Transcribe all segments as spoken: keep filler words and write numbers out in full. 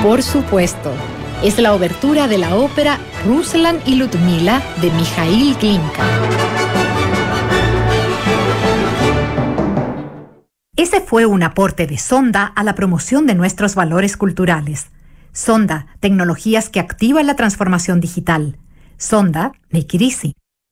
Por supuesto, es la obertura de la ópera Ruslan y Ludmila de Mikhail Glinka. Ese fue un aporte de Sonda a la promoción de nuestros valores culturales. Sonda, tecnologías que activan la transformación digital. Sonda, make it easy.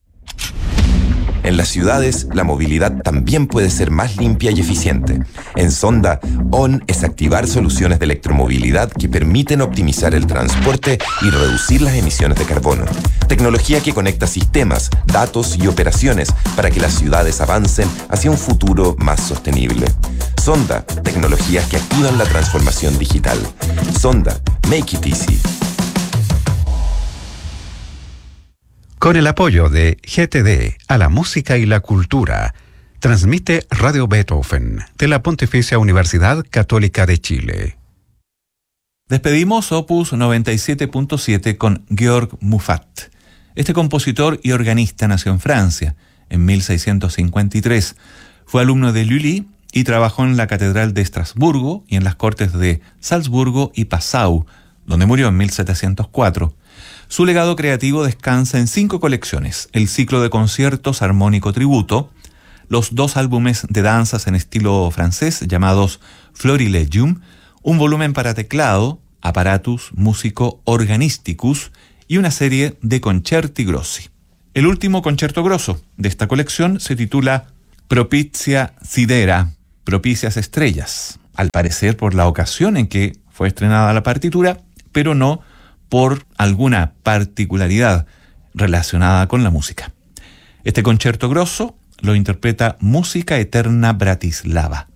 En las ciudades, la movilidad también puede ser más limpia y eficiente. En Sonda, ON es activar soluciones de electromovilidad que permiten optimizar el transporte y reducir las emisiones de carbono. Tecnología que conecta sistemas, datos y operaciones para que las ciudades avancen hacia un futuro más sostenible. Sonda, tecnologías que activan la transformación digital. Sonda, make it easy. Con el apoyo de G T D a la música y la cultura, transmite Radio Beethoven de la Pontificia Universidad Católica de Chile. Despedimos Opus noventa y siete punto siete con Georg Muffat. Este compositor y organista nació en Francia en mil seiscientos cincuenta y tres. Fue alumno de Lully y trabajó en la Catedral de Estrasburgo y en las cortes de Salzburgo y Passau, donde murió en mil setecientos cuatro. Su legado creativo descansa en cinco colecciones: el ciclo de conciertos Armónico Tributo, los dos álbumes de danzas en estilo francés llamados Florilegium, un volumen para teclado, Apparatus Musico Organisticus y una serie de concerti grossi. El último concierto grosso de esta colección se titula Propitia Sidera, Propicias Estrellas, al parecer por la ocasión en que fue estrenada la partitura, pero no por alguna particularidad relacionada con la música. Este concierto grosso lo interpreta Música Eterna Bratislava.